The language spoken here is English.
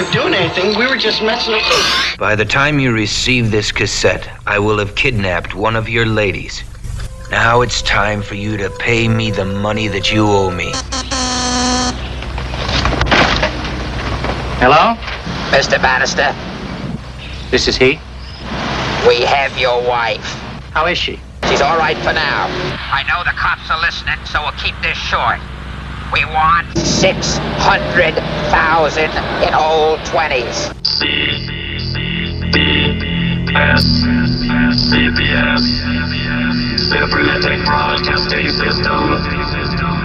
weren't doing anything. We were just messing with. By the time you receive this cassette, I will have kidnapped one of your ladies. Now it's time for you to pay me the money that you owe me. Hello? Mr. Bannister, This is he? we have your wife. How is she? She's all right for now. I know the cops are listening, so we'll keep this short. We want 600,000 in old 20s. CBS, Cybernetic Broadcasting System.